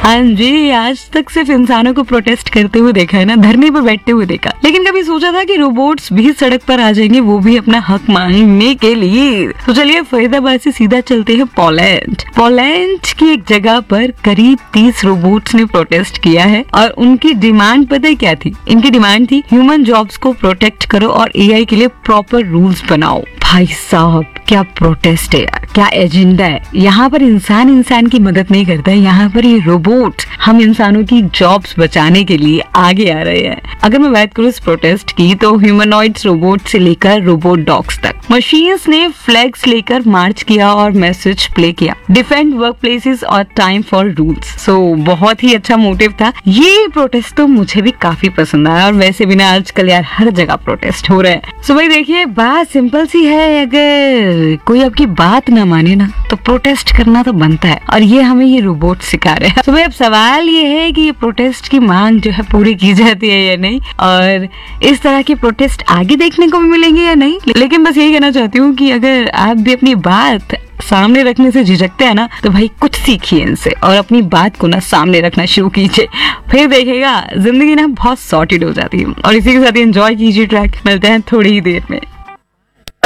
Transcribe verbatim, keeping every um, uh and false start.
हाँ जी, आज तक सिर्फ इंसानों को प्रोटेस्ट करते हुए देखा है ना, धरने पर बैठते हुए देखा, लेकिन कभी सोचा था कि रोबोट्स भी सड़क पर आ जाएंगे, वो भी अपना हक मांगने के लिए। तो चलिए फरीदाबाद से सीधा चलते हैं पोलैंड। पोलैंड की एक जगह पर करीब तीस रोबोट्स ने प्रोटेस्ट किया है और उनकी डिमांड पता है क्या थी? इनकी डिमांड थी ह्यूमन जॉब्स को प्रोटेक्ट करो और एआई के लिए प्रॉपर रूल्स बनाओ। भाई साहब, क्या प्रोटेस्ट है यार, क्या एजेंडा है। यहाँ पर इंसान इंसान की मदद नहीं करता है, यहाँ पर ये रोबोट हम इंसानों की जॉब्स बचाने के लिए आगे आ रहे हैं। अगर मैं बात करूँ इस प्रोटेस्ट की, तो ह्यूमनॉइड्स रोबोट से लेकर रोबोट डॉग्स तक मशीन्स ने फ्लैग्स लेकर मार्च किया और मैसेज प्ले किया, डिफेंड वर्क प्लेसेस और टाइम फॉर रूल्स। सो बहुत ही अच्छा मोटिव था ये प्रोटेस्ट, तो मुझे भी काफी पसंद आया। और वैसे भी ना आजकल यार हर जगह प्रोटेस्ट हो रहे हैं। सो भाई देखिए, बात सिंपल सी है, अगर कोई आपकी बात ना माने ना तो प्रोटेस्ट करना तो बनता है, और ये हमें ये रोबोट सिखा रहे हैं। तो भाई अब सवाल ये है कि ये प्रोटेस्ट की मांग जो है पूरी की जाती है या नहीं, और इस तरह के प्रोटेस्ट आगे देखने को भी मिलेंगे या नहीं। लेकिन बस यही कहना चाहती हूँ कि अगर आप भी अपनी बात सामने रखने से झिझकते हैं ना, तो भाई कुछ सीखिए इनसे और अपनी बात को ना सामने रखना शुरू कीजिए, फिर देखिएगा जिंदगी ना बहुत सॉर्टेड हो जाती है। और इसी के साथ एंजॉय कीजिए ट्रैक। मिलते हैं थोड़ी ही देर में।